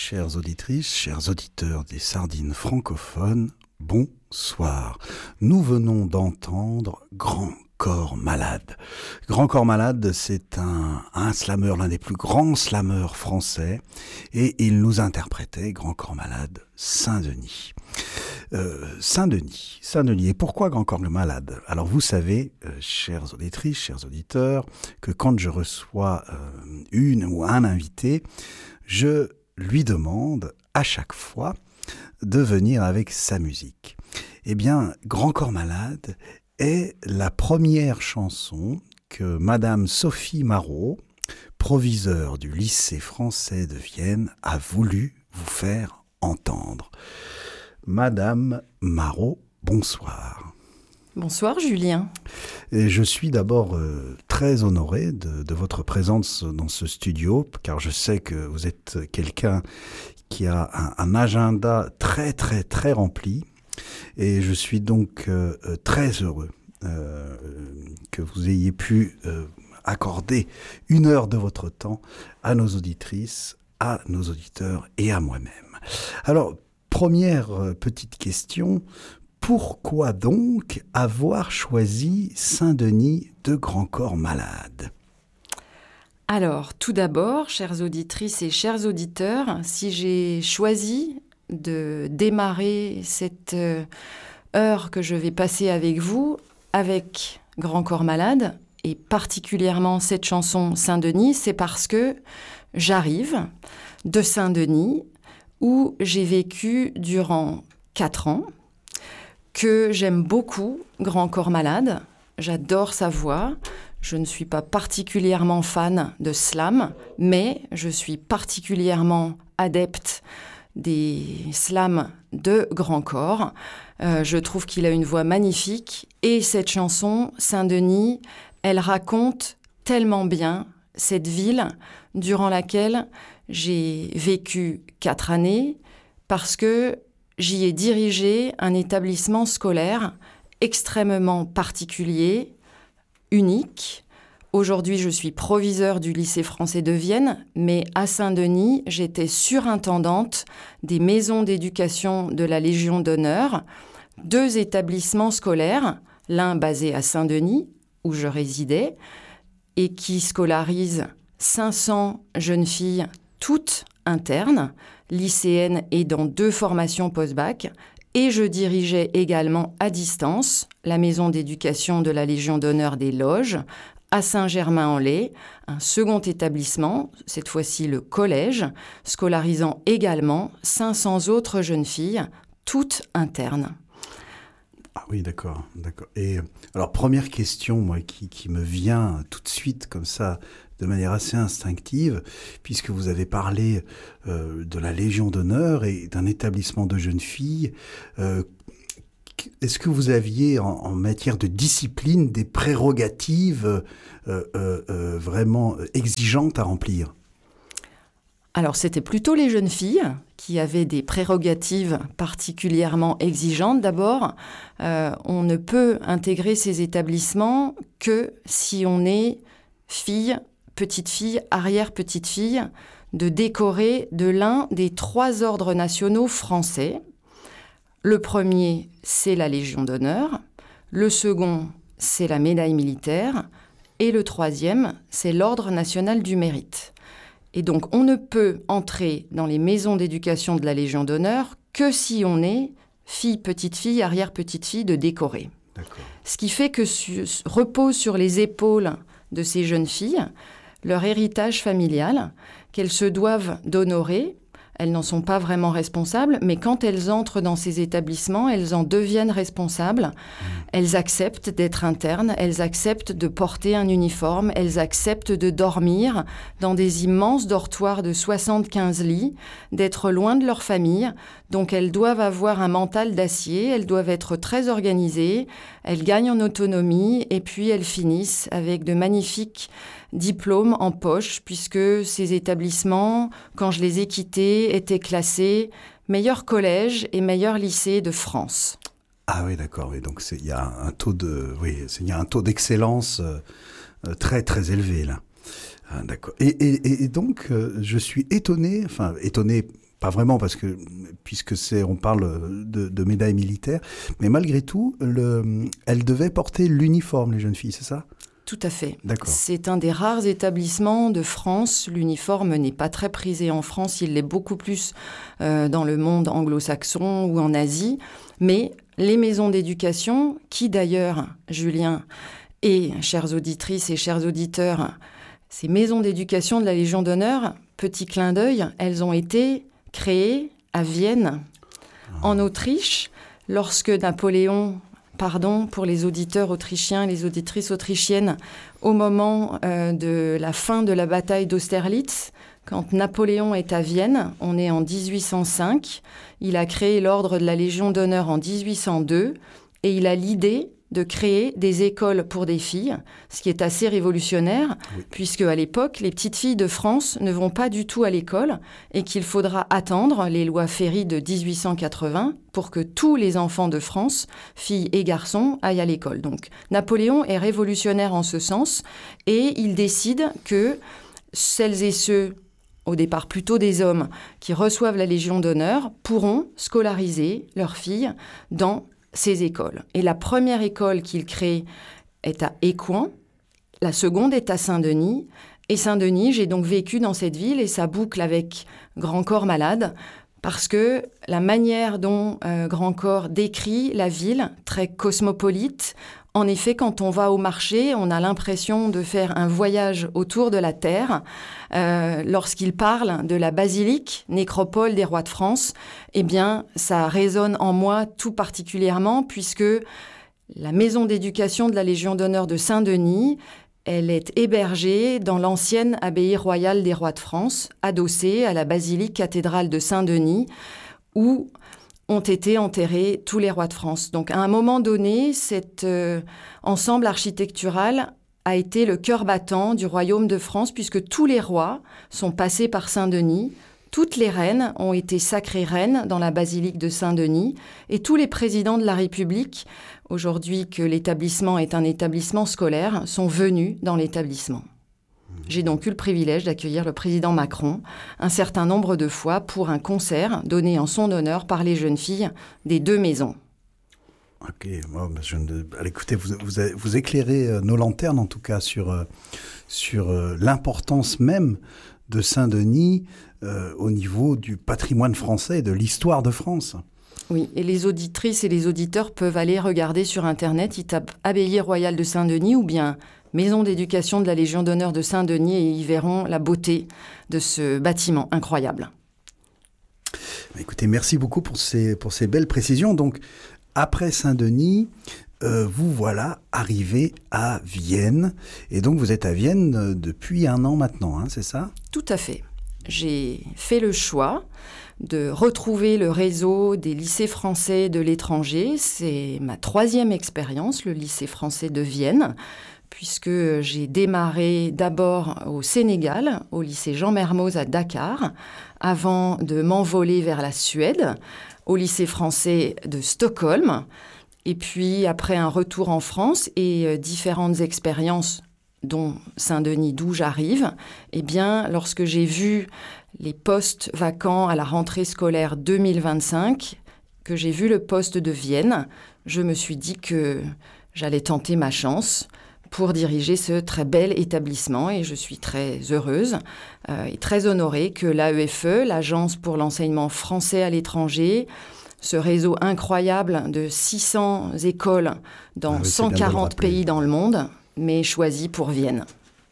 chères auditrices, chers auditeurs des Sardines francophones, bonsoir. Nous venons d'entendre Grand Corps Malade. Grand Corps Malade, c'est un slameur, l'un des plus grands slameurs français, et il nous interprétait, Grand Corps Malade, Saint-Denis. Saint-Denis. Et pourquoi Grand Corps Malade? Alors vous savez, chères auditrices, chers auditeurs, que quand je reçois une ou un invité, je lui demande à chaque fois de venir avec sa musique. Eh bien, Grand Corps Malade est la première chanson que Madame Sophie Marot, proviseure du lycée français de Vienne, a voulu vous faire entendre. Madame Marot, bonsoir. Bonsoir Julien. Et je suis d'abord très honoré de votre présence dans ce studio, car je sais que vous êtes quelqu'un qui a un agenda très très très rempli, et je suis donc très heureux que vous ayez pu accorder 1 heure de votre temps à nos auditrices, à nos auditeurs et à moi-même. Alors, première petite question, pourquoi donc avoir choisi Saint-Denis de Grand Corps Malade ? Alors, tout d'abord, chères auditrices et chers auditeurs, si j'ai choisi de démarrer cette heure que je vais passer avec vous, avec Grand Corps Malade, et particulièrement cette chanson Saint-Denis, c'est parce que j'arrive de Saint-Denis, où j'ai vécu durant 4 ans, que j'aime beaucoup, Grand Corps Malade. J'adore sa voix. Je ne suis pas particulièrement fan de slam, mais je suis particulièrement adepte des slams de Grand Corps. Je trouve qu'il a une voix magnifique. Et cette chanson, Saint-Denis, elle raconte tellement bien cette ville durant laquelle j'ai vécu 4 années parce que j'y ai dirigé un établissement scolaire extrêmement particulier, unique. Aujourd'hui, je suis proviseure du lycée français de Vienne, mais à Saint-Denis, j'étais surintendante des maisons d'éducation de la Légion d'honneur, 2 établissements scolaires, l'un basé à Saint-Denis, où je résidais, et qui scolarise 500 jeunes filles toutes internes, lycéennes et dans 2 formations post-bac. Et je dirigeais également à distance la maison d'éducation de la Légion d'honneur des Loges à Saint-Germain-en-Laye, un second établissement, cette fois-ci le collège, scolarisant également 500 autres jeunes filles, toutes internes. Ah oui, d'accord. Et alors, première question, moi, qui me vient tout de suite comme ça, de manière assez instinctive, puisque vous avez parlé de la Légion d'honneur et d'un établissement de jeunes filles. Est-ce que vous aviez, en matière de discipline, des prérogatives vraiment exigeantes à remplir ? Alors, c'était plutôt les jeunes filles qui avaient des prérogatives particulièrement exigeantes. D'abord, on ne peut intégrer ces établissements que si on est fille, petite fille, arrière-petite fille, de décorée de l'un des 3 ordres nationaux français. Le premier, c'est la Légion d'honneur. Le second, c'est la médaille militaire. Et le troisième, c'est l'Ordre national du mérite. Et donc, on ne peut entrer dans les maisons d'éducation de la Légion d'honneur que si on est fille, petite fille, arrière-petite fille de décorée. D'accord. Ce qui fait que repose sur les épaules de ces jeunes filles leur héritage familial qu'elles se doivent d'honorer. Elles n'en sont pas vraiment responsables, mais quand elles entrent dans ces établissements, elles en deviennent responsables. Elles acceptent d'être internes, elles acceptent de porter un uniforme, elles acceptent de dormir dans des immenses dortoirs de 75 lits, d'être loin de leur famille. Donc elles doivent avoir un mental d'acier, elles doivent être très organisées, elles gagnent en autonomie et puis elles finissent avec de magnifiques diplômes en poche, puisque ces établissements, quand je les ai quittés, étaient classés meilleur collège et meilleur lycée de France. Ah oui, d'accord. Oui. Donc il y a un taux d'excellence très très élevé là. Ah, d'accord. Et donc je suis étonné pas vraiment, on parle de médailles militaires, mais malgré tout, elles devaient porter l'uniforme, les jeunes filles, c'est ça ? Tout à fait. D'accord. C'est un des rares établissements de France. L'uniforme n'est pas très prisé en France, il l'est beaucoup plus dans le monde anglo-saxon ou en Asie. Mais les maisons d'éducation, qui d'ailleurs, Julien et chères auditrices et chers auditeurs, ces maisons d'éducation de la Légion d'honneur, petit clin d'œil, elles ont été créées à Vienne, en Autriche, lorsque Napoléon... Pardon pour les auditeurs autrichiens, les auditrices autrichiennes, au moment de la fin de la bataille d'Austerlitz, quand Napoléon est à Vienne, on est en 1805, il a créé l'ordre de la Légion d'honneur en 1802 et il a l'idée de créer des écoles pour des filles, ce qui est assez révolutionnaire, puisque à l'époque, les petites filles de France ne vont pas du tout à l'école et qu'il faudra attendre les lois Ferry de 1880 pour que tous les enfants de France, filles et garçons, aillent à l'école. Donc Napoléon est révolutionnaire en ce sens et il décide que celles et ceux, au départ plutôt des hommes, qui reçoivent la Légion d'honneur, pourront scolariser leurs filles dans ces écoles. Et la première école qu'il crée est à Écouen, la seconde est à Saint-Denis. Et Saint-Denis, j'ai donc vécu dans cette ville et ça boucle avec Grand Corps Malade parce que la manière dont Grand Corps décrit la ville, très cosmopolite, en effet, quand on va au marché, on a l'impression de faire un voyage autour de la Terre. Lorsqu'il parle de la basilique, nécropole des rois de France, eh bien, ça résonne en moi tout particulièrement puisque la maison d'éducation de la Légion d'honneur de Saint-Denis, elle est hébergée dans l'ancienne abbaye royale des rois de France, adossée à la basilique cathédrale de Saint-Denis, où ont été enterrés tous les rois de France. Donc, à un moment donné, cet ensemble architectural a été le cœur battant du royaume de France, puisque tous les rois sont passés par Saint-Denis, toutes les reines ont été sacrées reines dans la basilique de Saint-Denis, et tous les présidents de la République, aujourd'hui que l'établissement est un établissement scolaire, sont venus dans l'établissement. J'ai donc eu le privilège d'accueillir le président Macron un certain nombre de fois pour un concert donné en son honneur par les jeunes filles des deux maisons. Ok, écoutez, vous éclairez nos lanternes en tout cas sur l'importance même de Saint-Denis au niveau du patrimoine français et de l'histoire de France. Oui, et les auditrices et les auditeurs peuvent aller regarder sur Internet, ils tapent Abbaye royale de Saint-Denis ou bien Maison d'éducation de la Légion d'honneur de Saint-Denis et ils verront la beauté de ce bâtiment incroyable. Écoutez, merci beaucoup pour ces belles précisions. Donc, après Saint-Denis, vous voilà arrivé à Vienne. Et donc, vous êtes à Vienne depuis 1 an maintenant, hein, c'est ça ? Tout à fait. J'ai fait le choix de retrouver le réseau des lycées français de l'étranger. C'est ma 3e expérience, le lycée français de Vienne, puisque j'ai démarré d'abord au Sénégal, au lycée Jean Mermoz à Dakar, avant de m'envoler vers la Suède, au lycée français de Stockholm, et puis après un retour en France et différentes expériences, dont Saint-Denis, d'où j'arrive, eh bien, lorsque j'ai vu les postes vacants à la rentrée scolaire 2025, que j'ai vu le poste de Vienne, je me suis dit que j'allais tenter ma chance pour diriger ce très bel établissement et je suis très heureuse et très honorée que l'AEFE, l'Agence pour l'enseignement français à l'étranger, ce réseau incroyable de 600 écoles dans 140 pays dans le monde, m'ait choisi pour Vienne.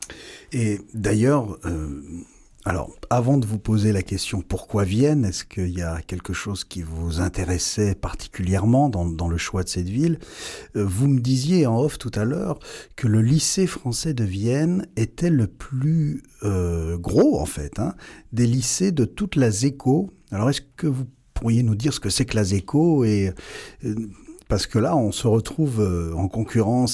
Et d'ailleurs, alors avant de vous poser la question pourquoi Vienne, est-ce qu'il y a quelque chose qui vous intéressait particulièrement dans le choix de cette ville ? Vous me disiez en off tout à l'heure que le lycée français de Vienne était le plus gros en fait, hein, des lycées de toute la ZECO. Alors est-ce que vous pourriez nous dire ce que c'est que la ZECO et parce que là, on se retrouve en concurrence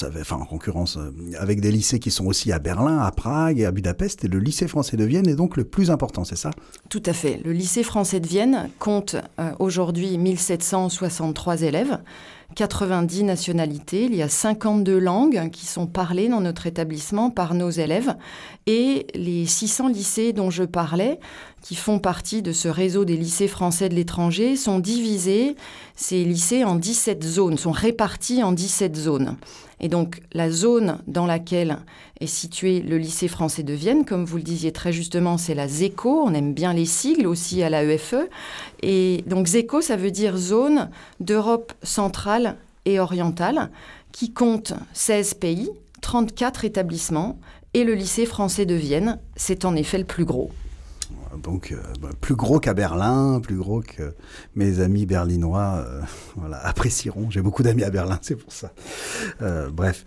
avec des lycées qui sont aussi à Berlin, à Prague et à Budapest. Et le lycée français de Vienne est donc le plus important, c'est ça ? Tout à fait. Le lycée français de Vienne compte aujourd'hui 1763 élèves 90 nationalités. Il y a 52 langues qui sont parlées dans notre établissement par nos élèves. Et les 600 lycées dont je parlais, qui font partie de ce réseau des lycées français de l'étranger, sont divisés, ces lycées, en 17 zones, sont répartis en 17 zones. Et donc, la zone dans laquelle est situé le lycée français de Vienne, comme vous le disiez très justement, c'est la ZECO. On aime bien les sigles aussi à l'AEFE. Et donc, ZECO, ça veut dire Zone d'Europe centrale et orientale, qui compte 16 pays, 34 établissements. Et le lycée français de Vienne, c'est en effet le plus gros. Donc, plus gros qu'à Berlin, plus gros que mes amis berlinois apprécieront. J'ai beaucoup d'amis à Berlin, c'est pour ça. Bref.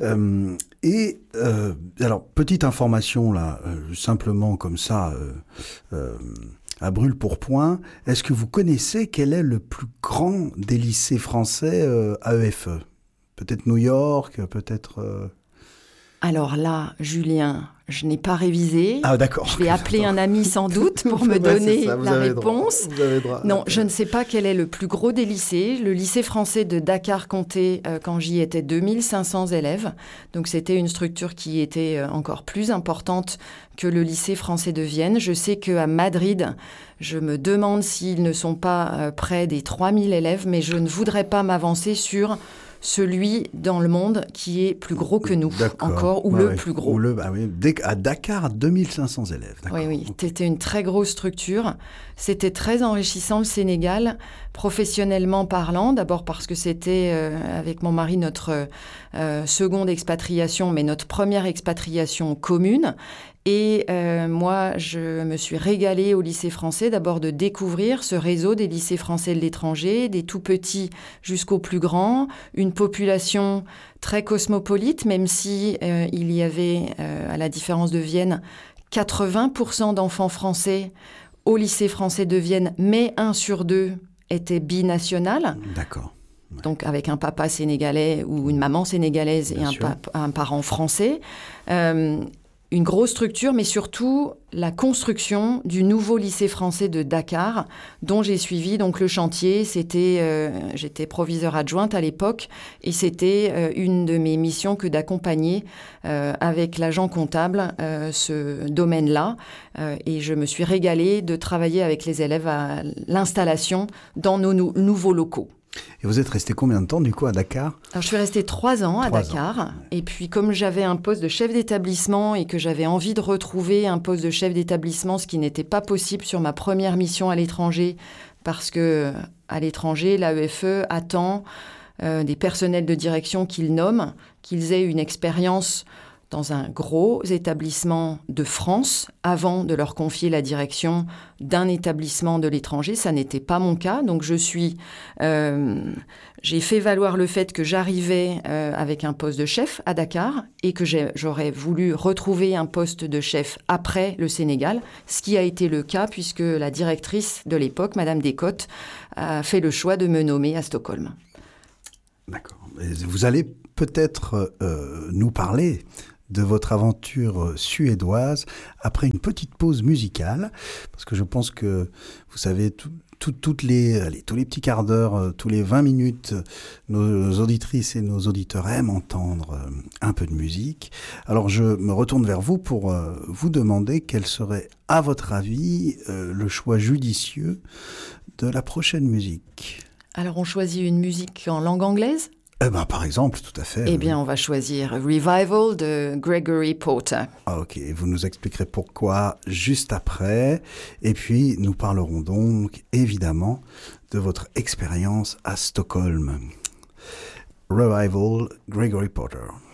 Alors, petite information, là, simplement comme ça, à brûle-pourpoint. Est-ce que vous connaissez quel est le plus grand des lycées français AEFE ? Peut-être New York, peut-être... Alors là, Julien, je n'ai pas révisé. Ah d'accord. Je vais appeler un ami sans doute pour me donner la réponse. Non, je ne sais pas quel est le plus gros des lycées. Le lycée français de Dakar comptait, quand j'y étais, 2500 élèves. Donc c'était une structure qui était encore plus importante que le lycée français de Vienne. Je sais qu'à Madrid, je me demande s'ils ne sont pas près des 3000 élèves, mais je ne voudrais pas m'avancer sur celui dans le monde qui est plus gros que nous, encore, ou le plus gros. À Dakar, 2500 élèves. Oui, c'était une très grosse structure. C'était très enrichissant, le Sénégal, professionnellement parlant. D'abord parce que c'était, avec mon mari, notre seconde expatriation, mais notre première expatriation commune. Et moi, je me suis régalée au lycée français, d'abord de découvrir ce réseau des lycées français de l'étranger, des tout petits jusqu'aux plus grands, une population très cosmopolite, même si il y avait, à la différence de Vienne, 80% d'enfants français au lycée français de Vienne, mais 1 sur 2 était binational. Ouais. Donc avec un papa sénégalais ou une maman sénégalaise et un parent français. Une grosse structure, mais surtout la construction du nouveau lycée français de Dakar, dont j'ai suivi donc le chantier. J'étais proviseure adjointe à l'époque, et c'était une de mes missions que d'accompagner avec l'agent comptable ce domaine-là. Et je me suis régalée de travailler avec les élèves à l'installation dans nos nouveaux locaux. Et vous êtes resté combien de temps, du coup, à Dakar ? Alors, je suis restée 3 ans à Dakar. Et puis, comme j'avais un poste de chef d'établissement et que j'avais envie de retrouver un poste de chef d'établissement, ce qui n'était pas possible sur ma première mission à l'étranger, parce que à l'étranger, l'AEFE attend des personnels de direction qu'ils nomment, qu'ils aient une expérience dans un gros établissement de France avant de leur confier la direction d'un établissement de l'étranger. Ça n'était pas mon cas. Donc, j'ai fait valoir le fait que j'arrivais avec un poste de chef à Dakar et que j'aurais voulu retrouver un poste de chef après le Sénégal, ce qui a été le cas puisque la directrice de l'époque, Madame Descotes, a fait le choix de me nommer à Stockholm. D'accord. Vous allez peut-être nous parler de votre aventure suédoise après une petite pause musicale, parce que je pense que, vous savez, tous les petits quarts d'heure, tous les 20 minutes, nos auditrices et nos auditeurs aiment entendre un peu de musique. Alors je me retourne vers vous pour vous demander quel serait, à votre avis, le choix judicieux de la prochaine musique. Alors on choisit une musique en langue anglaise ? Par exemple, tout à fait. Eh bien, on va choisir Revival de Gregory Porter. Ah, ok, vous nous expliquerez pourquoi juste après. Et puis, nous parlerons donc, évidemment, de votre expérience à Stockholm. Revival, Gregory Porter.